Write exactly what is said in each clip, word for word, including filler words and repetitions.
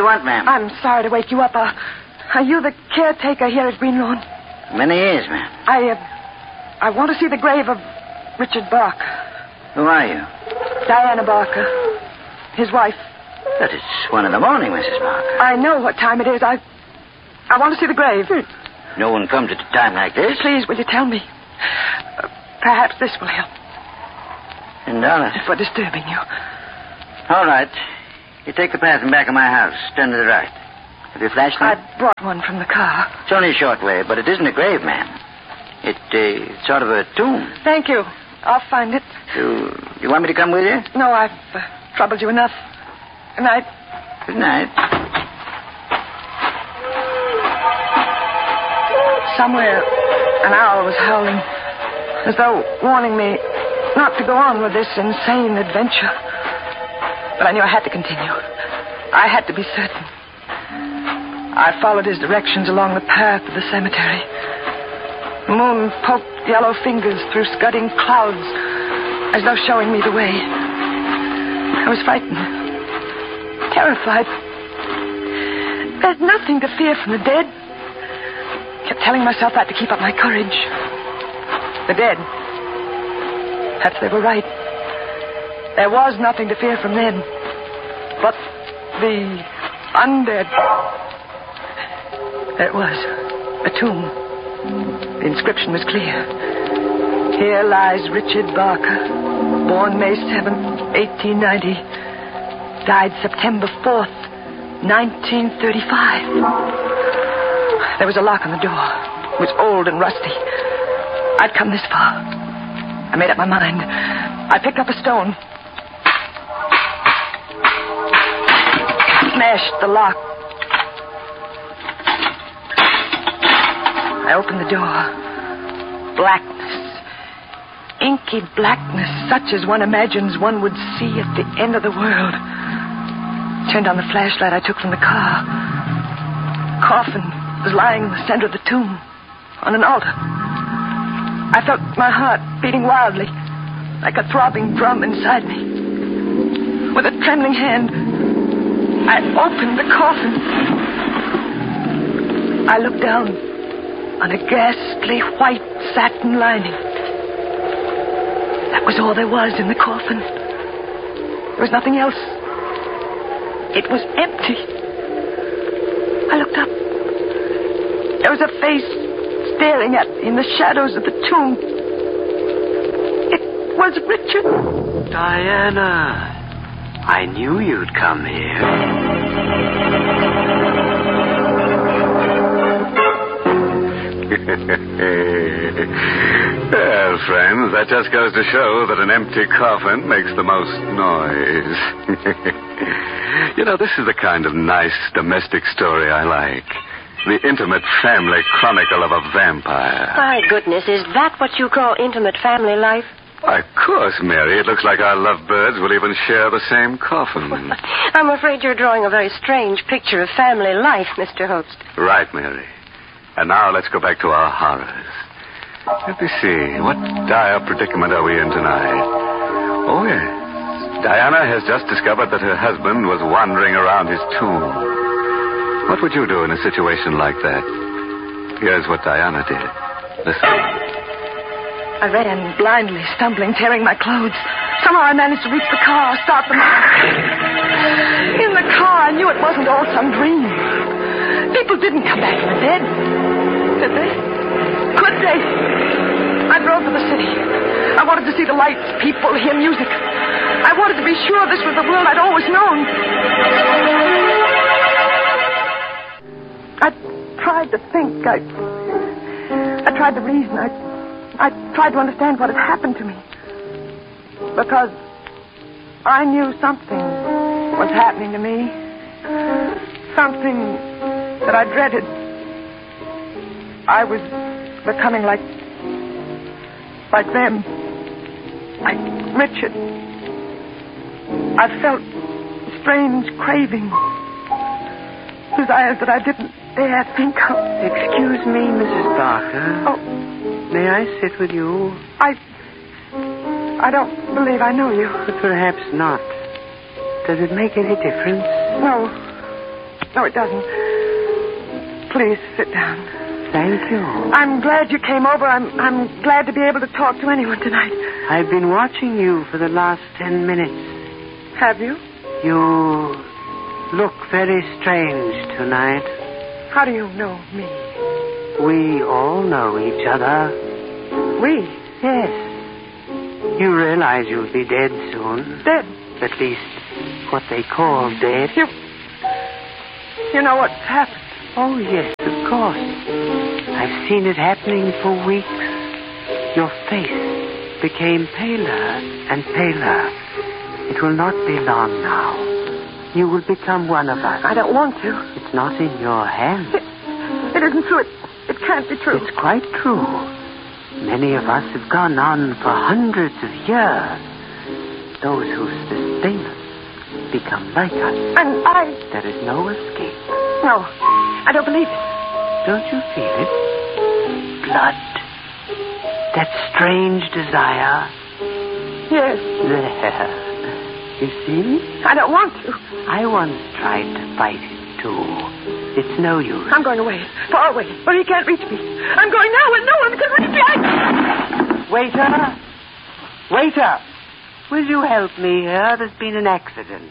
want, ma'am? I'm sorry to wake you up. Uh, are you the caretaker here at Green Lawn? Many years, ma'am. I, uh, I want to see the grave of Richard Barker. Who are you? Diana Barker. His wife. But it's one in the morning, Missus Barker. I know what time it is. I, I want to see the grave. Hmm. No one comes at a time like this. Please, will you tell me? Uh, perhaps this will help. Ten dollars. For disturbing you. All right. You take the path in back of my house. Turn to the right. Have you a flashlight? I brought one from the car. It's only a short way, but it isn't a grave, ma'am. It, uh, it's sort of a tomb. Thank you. I'll find it. You, you want me to come with you? No, I've uh, troubled you enough. Good night. Good night. Somewhere, an owl was howling, as though warning me not to go on with this insane adventure. But I knew I had to continue. I had to be certain. I followed his directions along the path to the cemetery. The moon poked yellow fingers through scudding clouds, as though showing me the way. I was frightened, terrified. There's nothing to fear from the dead. Kept telling myself that to keep up my courage. The dead. Perhaps they were right. There was nothing to fear from them. But the undead. There it was. A tomb. The inscription was clear. Here lies Richard Barker, born May seventh, eighteen ninety. Died September fourth, nineteen thirty-five. There was a lock on the door. It was old and rusty. I'd come this far. I made up my mind. I picked up a stone. Smashed the lock. I opened the door. Blackness. Inky blackness, such as one imagines one would see at the end of the world. Turned on the flashlight I took from the car. Coffin was lying in the center of the tomb, on an altar. I felt my heart beating wildly, like a throbbing drum inside me. With a trembling hand, I opened the coffin. I looked down on a ghastly white satin lining. That was all there was in the coffin. There was nothing else. It was empty. I looked up. There was a face staring at me in the shadows of the tomb. It was Richard. Diana, I knew you'd come here. Well, friends, that just goes to show that an empty coffin makes the most noise. You know, this is the kind of nice domestic story I like. The intimate family chronicle of a vampire. My goodness, is that what you call intimate family life? Why, of course, Mary. It looks like our lovebirds will even share the same coffin. I'm afraid you're drawing a very strange picture of family life, Mister Host. Right, Mary. And now let's go back to our horrors. Let me see. What dire predicament are we in tonight? Oh, yes. Diana has just discovered that her husband was wandering around his tomb. What would you do in a situation like that? Here's what Diana did. Listen. I ran blindly, stumbling, tearing my clothes. Somehow I managed to reach the car, start the motor. In the car, I knew it wasn't all some dream. People didn't come back from the dead. Did they? Could they? I drove to the city. I wanted to see the lights, people, hear music. I wanted to be sure this was the world I'd always known. I tried to think. I, I tried to reason. I, I tried to understand what had happened to me. Because I knew something was happening to me. Something that I dreaded. I was becoming like, like them. Like Richard. I felt strange cravings. Desires that I didn't dare think of. Excuse me, Missus Barker. Oh. May I sit with you? I... I don't believe I know you. But perhaps not. Does it make any difference? No. No, it doesn't. Please sit down. Thank you. I'm glad you came over. I'm I'm glad to be able to talk to anyone tonight. I've been watching you for the last ten minutes. Have you? You look very strange tonight. How do you know me? We all know each other. We? Yes. You realize you'll be dead soon. Dead? At least what they call dead. You... You know what's happened? Oh, yes, of course. I've seen it happening for weeks. Your face became paler and paler. It will not be long now. You will become one of us. I don't want to. It's not in your hands. It, it isn't true. It, it can't be true. It's quite true. Many of us have gone on for hundreds of years. Those who sustain us become like us. And I... There is no escape. No, I don't believe it. Don't you feel it? Blood. That strange desire. Yes. There. You see? I don't want to. I once tried to fight it, too. It's no use. I'm going away. Far away. Where he can't reach me. I'm going now where no one can reach me. I... Waiter! Waiter! Will you help me here? There's been an accident.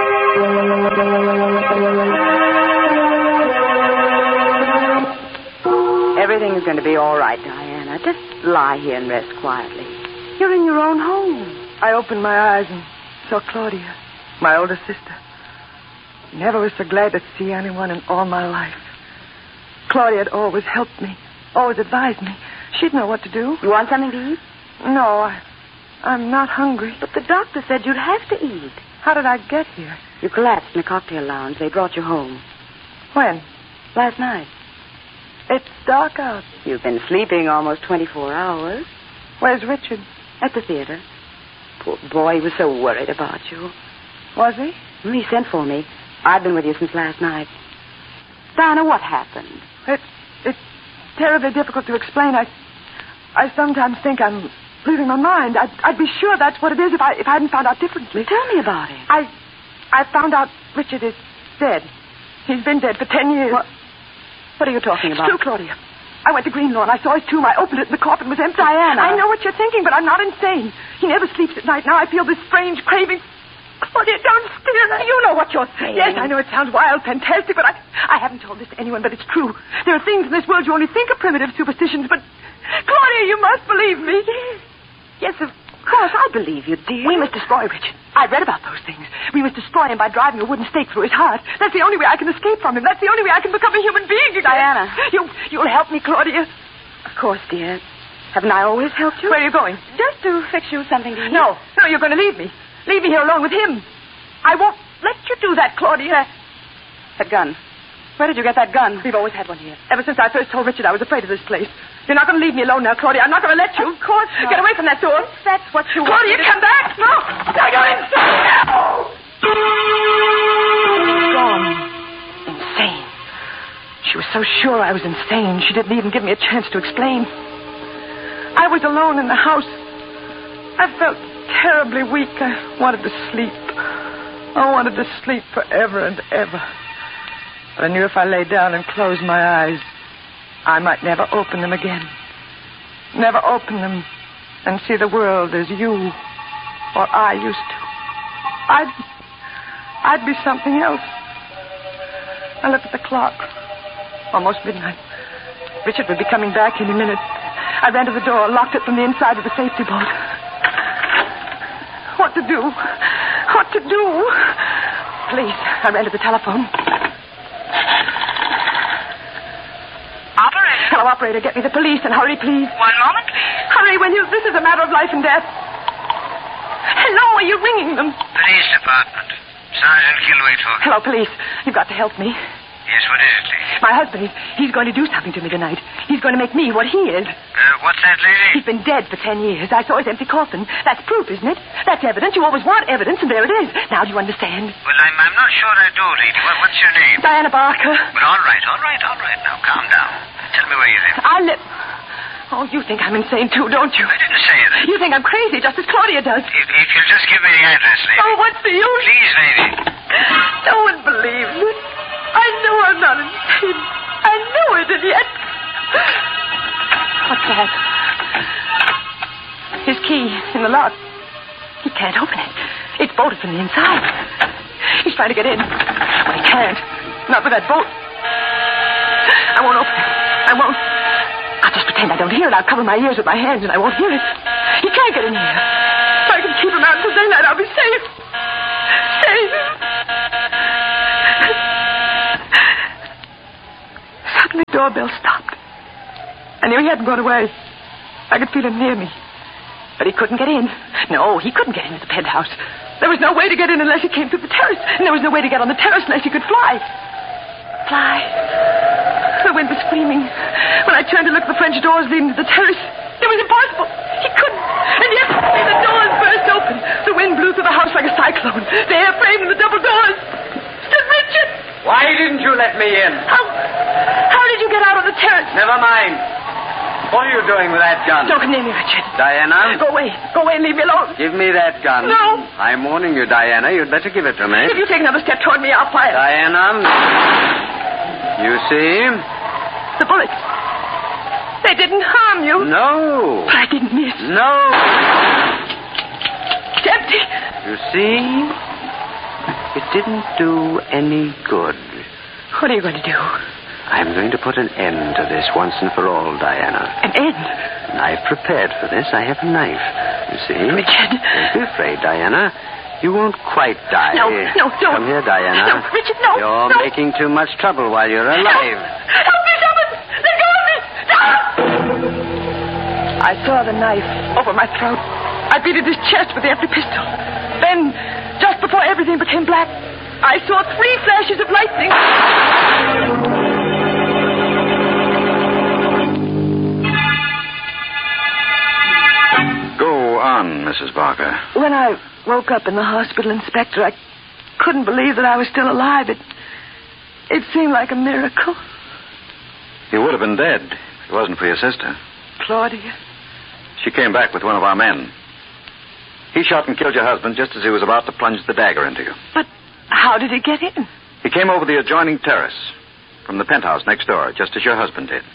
Everything's going to be all right, Diana. Just lie here and rest quietly. You're in your own home. I opened my eyes and saw Claudia, my older sister. Never was so glad to see anyone in all my life. Claudia had always helped me, always advised me. She'd know what to do. You want something to eat? No, I, I'm not hungry. But the doctor said you'd have to eat. How did I get here? You collapsed in a cocktail lounge. They brought you home. When? Last night. It's dark out. You've been sleeping almost twenty-four hours. Where's Richard? At the theater. Poor boy, he was so worried about you. Was he? Well, he sent for me. I've been with you since last night. Diana, what happened? It's, it's terribly difficult to explain. I, I sometimes think I'm losing my mind. I'd, I'd be sure that's what it is if I, if I hadn't found out differently. Tell me about it. I, I found out Richard is dead. He's been dead for ten years. What, what are you talking about? It's true, Claudia. I went to Greenlawn. I saw his tomb. I opened it and the coffin was empty. Diana. I know what you're thinking, but I'm not insane. He never sleeps at night. Now I feel this strange craving. Claudia, don't steer. You know what you're saying. Yes, I know it sounds wild, fantastic, but I, I haven't told this to anyone, but it's true. There are things in this world you only think are primitive superstitions, but Claudia, you must believe me. Yes, of course, I believe you, dear. We must destroy Richard. I read about those things. We must destroy him by driving a wooden stake through his heart. That's the only way I can escape from him. That's the only way I can become a human being again. Diana. You, you'll help me, Claudia. Of course, dear. Haven't I always helped you? Where are you going? Just to fix you something to eat. No, no, you're going to leave me. Leave me here alone with him. I won't let you do that, Claudia. That gun. Where did you get that gun? We've always had one here. Ever since I first told Richard I was afraid of this place. You're not going to leave me alone now, Claudia. I'm not going to let you. Of course not. Get away from that door. That's what you Claudia, want. come back. No. Now go inside. No. Gone. Insane. She was so sure I was insane, she didn't even give me a chance to explain. I was alone in the house. I felt terribly weak. I wanted to sleep. I wanted to sleep forever and ever. But I knew if I lay down and closed my eyes, I might never open them again. Never open them and see the world as you or I used to. I'd, I'd be something else. I looked at the clock. Almost midnight. Richard would be coming back any minute. I ran to the door, locked it from the inside of the safety bolt. What to do? What to do? Police. I ran to the telephone. Operator. Hello, operator. Get me the police and hurry, please. One moment, please. Hurry, will you? This is a matter of life and death. Hello, are you ringing them? Police department. Sergeant Kilway talking. Hello, police. You've got to help me. Yes, what is it, lady? My husband, he's, he's going to do something to me tonight. He's going to make me what he is. Uh, what's that, lady? He's been dead for ten years. I saw his empty coffin. That's proof, isn't it? That's evidence. You always want evidence, and there it is. Now, do you understand? Well, I'm, I'm not sure I do, lady. What, what's your name? Diana Barker. Well, all right, all right, all right. Now, calm down. Tell me where you live. I live... Oh, you think I'm insane, too, don't you? I didn't say that. You think I'm crazy, just as Claudia does. If, if you'll just give me the address, lady. Oh, what's the use? Please, lady. No one believes it. I know I'm not insane. I know it, and yet... What's that? His key in the lock. He can't open it. It's bolted from the inside. He's trying to get in. But he can't. Not with that bolt. I won't open it. I won't. I'll just pretend I don't hear it. I'll cover my ears with my hands and I won't hear it. He can't get in here. If I can keep him out until daylight, I'll be safe. Safe. Suddenly the doorbell stopped. I knew he hadn't gone away. I could feel him near me. But he couldn't get in. No, he couldn't get into the penthouse. There was no way to get in unless he came through the terrace. And there was no way to get on the terrace unless he could fly. Fly. The wind was screaming. When I turned to look at the French doors leading to the terrace, it was impossible. He couldn't. And yet, the doors burst open. The wind blew through the house like a cyclone. The air framed in the double doors. Stood Richard. Why didn't you let me in? How... How did you get out on the terrace? Never mind. What are you doing with that gun? Don't come near me, Richard. Diana? Go away. Go away and leave me alone. Give me that gun. No. I'm warning you, Diana. You'd better give it to me. If you take another step toward me, I'll fire. Diana. You see? The bullets. They didn't harm you. No. But I didn't miss. No. It's empty. You see? It didn't do any good. What are you going to do? I'm going to put an end to this once and for all, Diana. An end? And I've prepared for this. I have a knife. You see? Richard. Don't be afraid, Diana. You won't quite die. No, no, don't. Come here, Diana. No, Richard, no. You're no. making too much trouble while you're alive. No. Help me, someone! Let go of me! Stop! I saw the knife over my throat. I beat at his chest with the empty pistol. Then, just before everything became black, I saw three flashes of lightning. Go on, Missus Barker. When I woke up in the hospital, Inspector, I couldn't believe that I was still alive. It, it seemed like a miracle. You would have been dead if it wasn't for your sister. Claudia. She came back with one of our men. He shot and killed your husband just as he was about to plunge the dagger into you. But how did he get in? He came over the adjoining terrace from the penthouse next door, just as your husband did.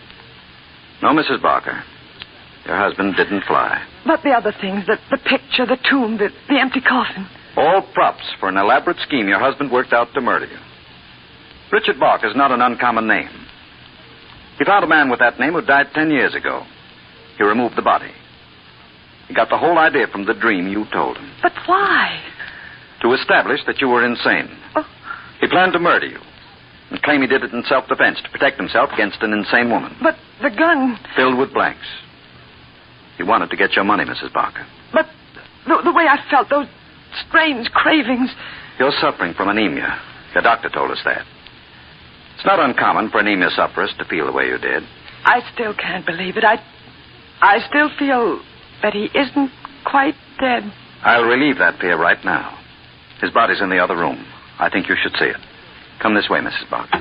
No, Missus Barker. Your husband didn't fly. But the other things, the, the picture, the tomb, the, the empty coffin. All props for an elaborate scheme your husband worked out to murder you. Richard Barker is not an uncommon name. He found a man with that name who died ten years ago. He removed the body. He got the whole idea from the dream you told him. But why? To establish that you were insane. Oh. He planned to murder you and claim he did it in self-defense to protect himself against an insane woman. But the gun... Filled with blanks. He wanted to get your money, Missus Barker. But the, the way I felt, those strange cravings... You're suffering from anemia. Your doctor told us that. It's not uncommon for anemia sufferers to feel the way you did. I still can't believe it. I, I still feel that he isn't quite dead. I'll relieve that fear right now. His body's in the other room. I think you should see it. Come this way, Missus Barker.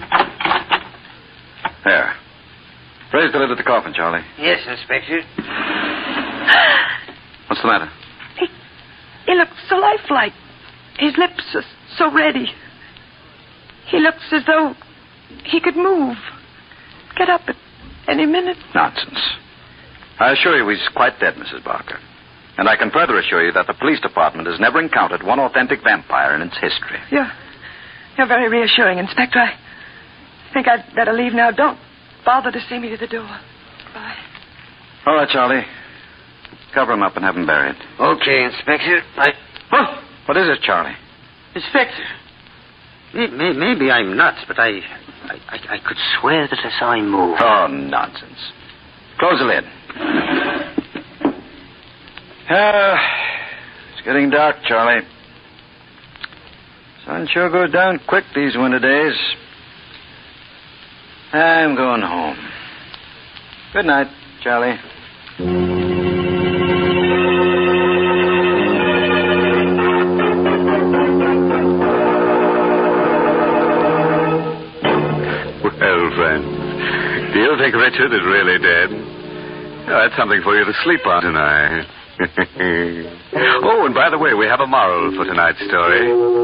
There. Raise the lid of the coffin, Charlie. Yes, Inspector. What's the matter? He, he looks so lifelike. His lips are so ready. He looks as though he could move. Get up at any minute. Nonsense. I assure you he's quite dead, Missus Barker. And I can further assure you that the police department has never encountered one authentic vampire in its history. You're, you're very reassuring, Inspector. I think I'd better leave now. Don't bother to see me to the door. Bye. All right, Charlie. Cover him up and have him buried. Okay, Inspector. I... Oh, what is it, Charlie? Inspector. Maybe, maybe I'm nuts, but I, I, I could swear that I saw him move. Oh, nonsense. Close the lid. Ah, it's getting dark, Charlie. Sun sure goes down quick these winter days. I'm going home. Good night, Charlie. Well, friends, do you think Richard is really dead? Oh, that's something for you to sleep on tonight. Oh, and by the way, we have a moral for tonight's story.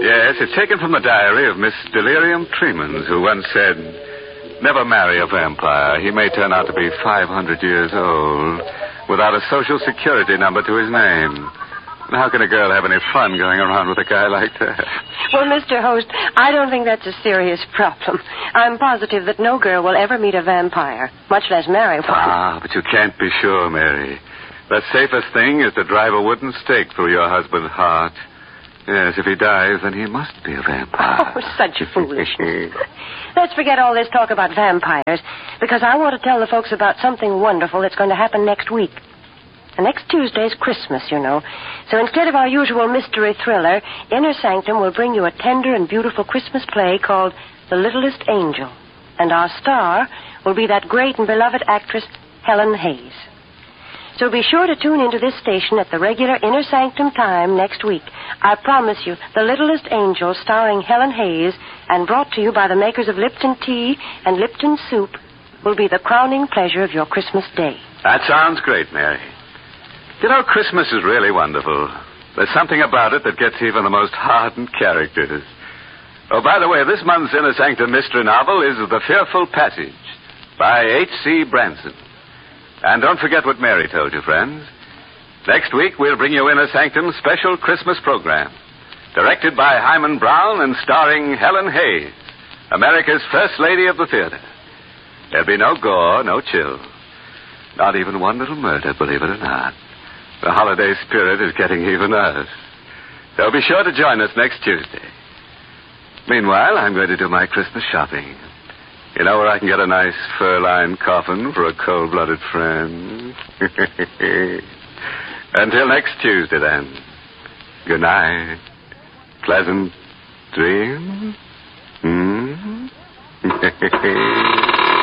Yes, it's taken from the diary of Miss Delirium Tremens, who once said, "Never marry a vampire. He may turn out to be five hundred years old without a social security number to his name. And how can a girl have any fun going around with a guy like that?" Well, Mister Host, I don't think that's a serious problem. I'm positive that no girl will ever meet a vampire, much less marry one. Ah, but you can't be sure, Mary. The safest thing is to drive a wooden stake through your husband's heart. Yes, if he dies, then he must be a vampire. Oh, such foolishness. Let's forget all this talk about vampires, because I want to tell the folks about something wonderful that's going to happen next week. And next Tuesday's Christmas, you know. So instead of our usual mystery thriller, Inner Sanctum will bring you a tender and beautiful Christmas play called The Littlest Angel. And our star will be that great and beloved actress, Helen Hayes. So be sure to tune into this station at the regular Inner Sanctum time next week. I promise you, The Littlest Angel, starring Helen Hayes, and brought to you by the makers of Lipton Tea and Lipton Soup, will be the crowning pleasure of your Christmas day. That sounds great, Mary. You know, Christmas is really wonderful. There's something about it that gets even the most hardened characters. Oh, by the way, this month's Inner Sanctum mystery novel is The Fearful Passage by H C Branson. And don't forget what Mary told you, friends. Next week, we'll bring you Inner Sanctum's special Christmas program, directed by Hyman Brown and starring Helen Hayes, America's First Lady of the Theater. There'll be no gore, no chill. Not even one little murder, believe it or not. The holiday spirit is getting even us. So be sure to join us next Tuesday. Meanwhile, I'm going to do my Christmas shopping. You know where I can get a nice fur-lined coffin for a cold-blooded friend? Until next Tuesday, then. Good night. Pleasant dreams. Hmm?